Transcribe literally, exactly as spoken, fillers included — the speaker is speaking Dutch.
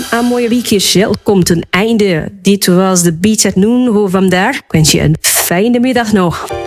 een mooie weekje komt een einde. Dit was de Beats at Noon. Hoe vandaar? Ik wens je een fijne middag nog.